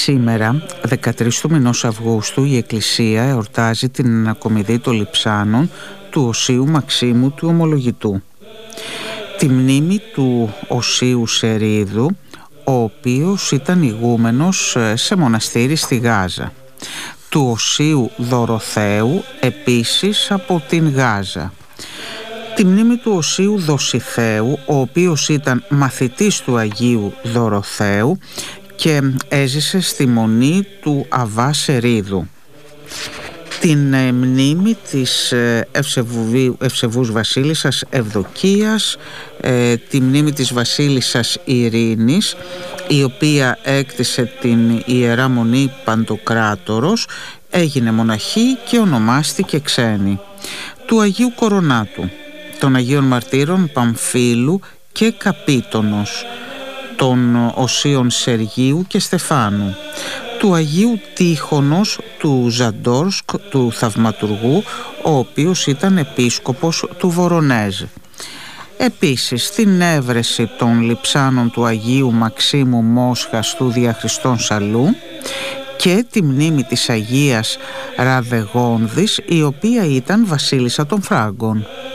Σήμερα, 13 του μηνός Αυγούστου, η Εκκλησία εορτάζει την ανακομιδή των Λειψάνων του Οσίου Μαξίμου του Ομολογητού. Τη μνήμη του Οσίου Σερίδου, ο οποίος ήταν ηγούμενος σε μοναστήρι στη Γάζα. Του Οσίου Δωροθέου, επίσης από την Γάζα. Τη μνήμη του Οσίου Δοσιθέου, ο οποίος ήταν μαθητής του Αγίου Δωροθέου και έζησε στη μονή του Αββά Σερίδου. Την μνήμη της ευσεβούς βασίλισσας Ευδοκίας, τη μνήμη της βασίλισσας Ειρήνης, η οποία έκτισε την Ιερά Μονή Παντοκράτορος, έγινε μοναχή και ονομάστηκε ξένη. Του Αγίου Κορονάτου, των Αγίων Μαρτύρων Παμφύλου και Καπίτονος, των Οσίων Σεργίου και Στεφάνου, του Αγίου Τύχωνος του Ζαντόρσκ, του Θαυματουργού, ο οποίος ήταν επίσκοπος του Βορονέζ. Επίσης, στην έβρεση των Λειψάνων του Αγίου Μαξίμου Μόσχας του Διαχριστών Σαλού και τη μνήμη της Αγίας Ραδεγόνδης, η οποία ήταν βασίλισσα των Φράγκων.